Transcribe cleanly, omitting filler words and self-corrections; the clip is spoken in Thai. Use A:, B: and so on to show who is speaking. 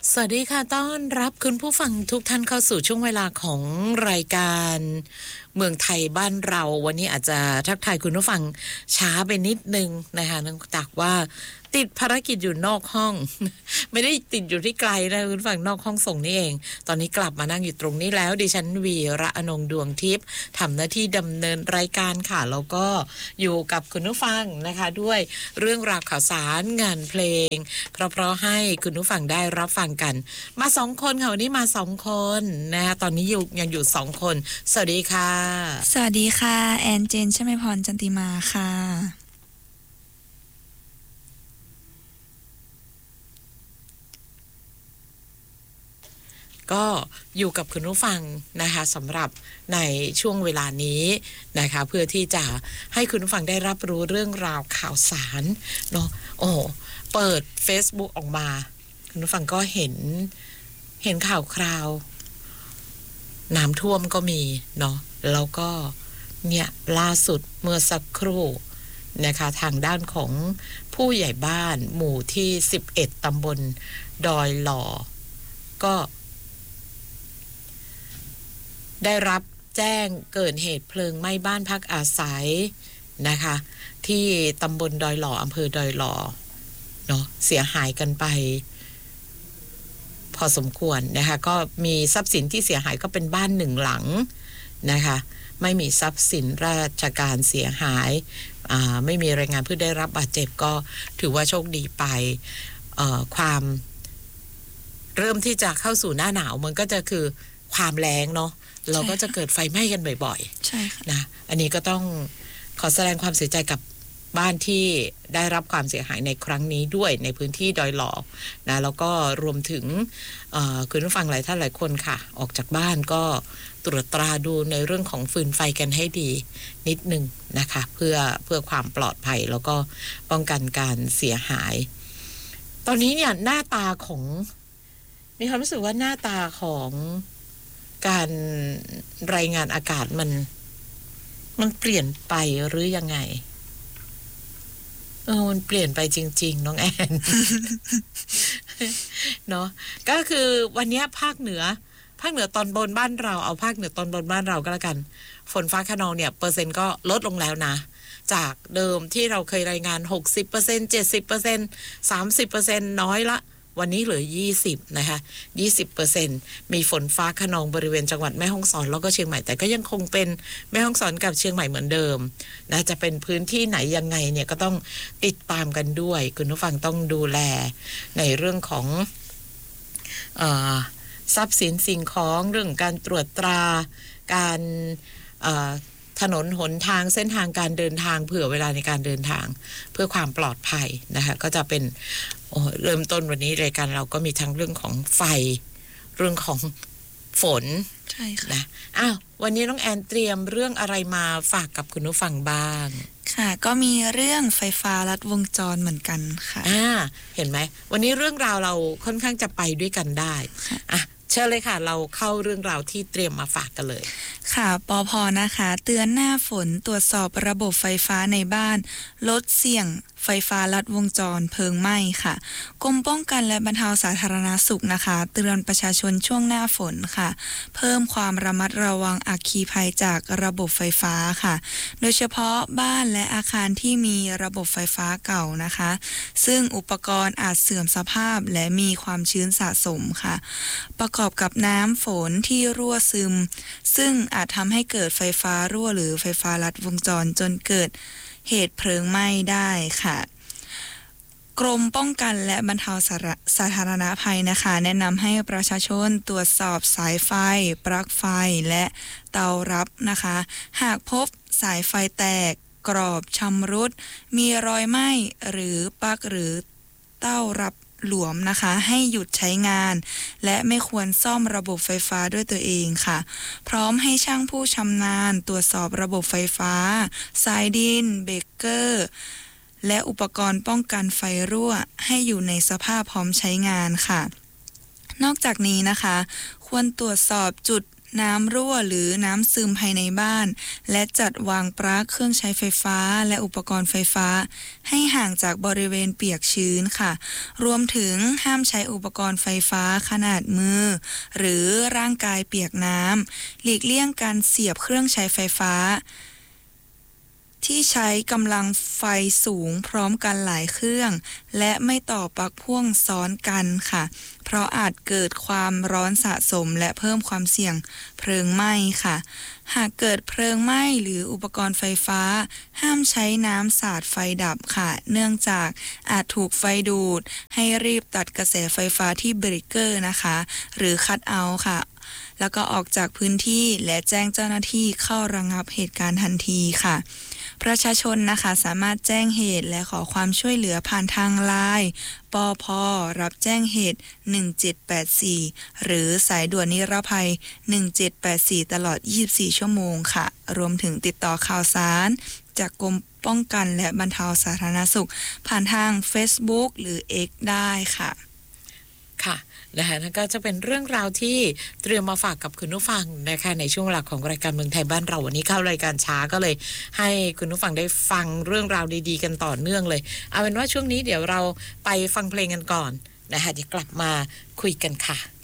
A: สวัสดีค่ะต้อนรับคุณผู้ฟังทุกท่านเข้าสู่ช่วงเวลาของรายการเมืองไทยบ้านเราวันนี้อาจจะทักทายคุณผู้ฟังช้าไปนิดนึงนะคะเนื่องจากว่าติดภารกิจอยู่นอกห้อง ไม่ได้ติดอยู่ที่ไกลนะคุณผู้ฟังนอกห้องส่งนี่เองตอนนี้กลับมานั่งอยู่ตรงนี้แล้วดิฉันวีระอนงค์ดวงทิพย์ทำหน้าที่ดำเนินรายการค่ะแล้วก็อยู่กับคุณผู้ฟังนะคะด้วยเรื่องราวข่าวสารงานเพลงเพราะให้คุณผู้ฟังได้รับฟังกันมา2คนค่ะวันนี้มา2คนนะคะตอนนี้ยังอยู่2คนสวัสดีค่ะ
B: สวัสดีค่ะแอนเจนใช่ไหมพรจันติมาค่ะ
A: ก็อยู่กับคุณผู้ฟังนะคะสำหรับในช่วงเวลานี้นะคะเพื่อที่จะให้คุณผู้ฟังได้รับรู้เรื่องราวข่าวสารเนาะโอ้เปิด Facebook ออกมาคุณผู้ฟังก็เห็นข่าวคราวน้ำท่วมก็มีเนาะแล้วก็เนี่ยล่าสุดเมื่อสักครู่นะคะทางด้านของผู้ใหญ่บ้านหมู่ที่11ตำบลดอยหล่อก็ได้รับแจ้งเกิดเหตุเพลิงไหม้บ้านพักอาศัยนะคะที่ตำบลดอยหล่ออำเภอดอยหล่อเนาะเสียหายกันไปพอสมควรนะคะก็มีทรัพย์สินที่เสียหายก็เป็นบ้าน1หลังนะคะไม่มีทรัพย์สินราชการเสียหายไม่มีรายงานผู้ได้รับบาดเจ็บก็ถือว่าโชคดีไปความเริ่มที่จะเข้าสู่หน้าหนาวมันก็จะคือความแล้งเนาะเราก็จะเกิดไฟไหม้กันบ่อยๆใช่ค่ะนะอันนี้ก็ต้องขอแสดงความเสียใจกับบ้านที่ได้รับความเสียหายในครั้งนี้ด้วยในพื้นที่ดอยหล่อนะแล้วก็รวมถึงคุณผู้ฟังหลายท่านหลายคนค่ะออกจากบ้านก็ตรวจตราดูในเรื่องของฟืนไฟกันให้ดีนิดนึงนะคะเพื่อความปลอดภัยแล้วก็ป้องกันการเสียหายตอนนี้เนี่ยหน้าตาของมีความรู้สึกว่าหน้าตาของการรายงานอากาศมันเปลี่ยนไปหรือยังไงมันเปลี่ยนไปจริงๆน้องแอน เนาะก็คือวันนี้ภาคเหนือตอนบนบ้านเราเอาภาคเหนือตอนบนบ้านเราก็แล้วกันฝนฟ้าคะนองเนี่ยเปอร์เซ็นต์ก็ลดลงแล้วนะจากเดิมที่เราเคยรายงาน 60% 70% 30% น้อยละวันนี้เหลือ20นะคะ 20% มีฝนฟ้าคะนองบริเวณจังหวัดแม่ฮ่องสอนแล้วก็เชียงใหม่แต่ก็ยังคงเป็นแม่ฮ่องสอนกับเชียงใหม่เหมือนเดิมนะจะเป็นพื้นที่ไหนยังไงเนี่ยก็ต้องติดตามกันด้วยคุณผู้ฟังต้องดูแลในเรื่องของทรัพย์สินสิ่งของเรื่องการตรวจตราการถนนหนทางเส้นทางการเดินทางเผื่อเวลาในการเดินทางเพื่อความปลอดภัยนะคะก็จะเป็นเริ่มต้นวันนี้รายการเราก็มีทั้งเรื่องของไฟเรื่องของฝนใช่ค่ะนะวันนี้น้องแอนเตรียมเรื่องอะไรมาฝากกับคุณผู้ฟังบ้าง
B: ค่ะก็มีเรื่องไฟฟ้าลัดวงจรเหมือนกันค่ะ
A: เห็นไหมวันนี้เรื่องราวเราค่อนข้างจะไปด้วยกันได้เชิญเลยค่ะเราเข้าเรื่องราวที่เตรียมมาฝากกันเลย
B: ค่ะปภ.นะคะเตือนหน้าฝนตรวจสอบระบบไฟฟ้าในบ้านลดเสี่ยงไฟฟ้าลัดวงจรเพลิงไหม้ค่ะกรมป้องกันและบรรเทาสาธารณสุขนะคะเตือนประชาชนช่วงหน้าฝนค่ะเพิ่มความระมัดระวังอัคคีภัยจากระบบไฟฟ้าค่ะโดยเฉพาะบ้านและอาคารที่มีระบบไฟฟ้าเก่านะคะซึ่งอุปกรณ์อาจเสื่อมสภาพและมีความชื้นสะสมค่ะประกอบกับน้ำฝนที่รั่วซึมซึ่งอาจทำให้เกิดไฟฟ้ารั่วหรือไฟฟ้าลัดวงจรจนเกิดเหตุเพลิงไหม้ได้ค่ะกรมป้องกันและบรรเทาสาธารณภัยนะคะแนะนำให้ประชาชนตรวจสอบสายไฟปลั๊กไฟและเตารับนะคะหากพบสายไฟแตกกรอบชำรุดมีรอยไหม้หรือปลั๊กหรือเต้ารับหลวมนะคะให้หยุดใช้งานและไม่ควรซ่อมระบบไฟฟ้าด้วยตัวเองค่ะพร้อมให้ช่างผู้ชำนาญตรวจสอบระบบไฟฟ้าสายดินเบรกเกอร์และอุปกรณ์ป้องกันไฟรั่วให้อยู่ในสภาพพร้อมใช้งานค่ะนอกจากนี้นะคะควรตรวจสอบจุดน้ำรั่วหรือน้ำซึมภายในบ้านและจัดวางปลั๊กเครื่องใช้ไฟฟ้าและอุปกรณ์ไฟฟ้าให้ห่างจากบริเวณเปียกชื้นค่ะรวมถึงห้ามใช้อุปกรณ์ไฟฟ้าขนาดมือหรือร่างกายเปียกน้ำหลีกเลี่ยงการเสียบเครื่องใช้ไฟฟ้าที่ใช้กำลังไฟสูงพร้อมกันหลายเครื่องและไม่ต่อปลั๊กพ่วงซ้อนกันค่ะเพราะอาจเกิดความร้อนสะสมและเพิ่มความเสี่ยงเพลิงไหม้ค่ะหากเกิดเพลิงไหม้หรืออุปกรณ์ไฟฟ้าห้ามใช้น้ำสาดไฟดับค่ะเนื่องจากอาจถูกไฟดูดให้รีบตัดกระแสไฟฟ้าที่เบรกเกอร์นะคะหรือคัทเอาท์ค่ะแล้วก็ออกจากพื้นที่และแจ้งเจ้าหน้าที่เข้าระงับเหตุการณ์ทันทีค่ะประชาชนนะคะสามารถแจ้งเหตุและขอความช่วยเหลือผ่านทางไลน์ปภ.รับแจ้งเหตุ1784หรือสายด่วนนิรภัย1784ตลอด24ชั่วโมงค่ะรวมถึงติดต่อข่าวสารจากกรมป้องกันและบรรเทาสาธารณสุขผ่านทาง Facebook หรือ X ได้ค่ะ
A: ค่ะนะคะนั่นก็จะเป็นเรื่องราวที่เตรียมมาฝากกับคุณผู้ฟังนะคะในช่วงหลักของรายการเมืองไทยบ้านเราวันนี้เข้ารายการช้าก็เลยให้คุณผู้ฟังได้ฟังเรื่องราวดีๆกันต่อเนื่องเลยเอาเป็นว่าช่วงนี้เดี๋ยวเราไปฟังเพลงกันก่อนนะคะเดี๋ยวกลับมาคุยกันค่ะ